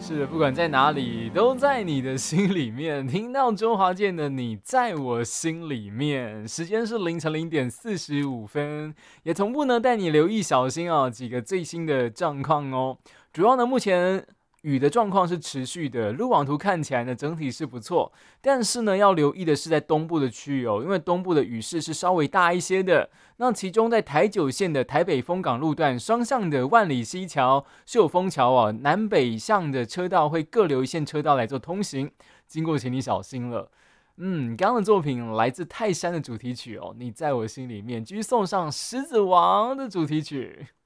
是的，不管在哪里，都在你的心里面。听到周华健的《你在我心里面》，时间是凌晨0:45，也同步呢带你留意小心哦几个最新的状况哦。主要呢，目前雨的状况是持续的，路网图看起来呢整体是不错，但是呢要留意的是在东部的区域哦，因为东部的雨势是稍微大一些的。那其中在台九线的台北丰港路段双向的万里溪桥、秀峰桥啊，南北向的车道会各留一线车道来做通行，经过请你小心了。刚刚的作品来自泰山的主题曲哦，你在我心里面，继续送上狮子王的主题曲。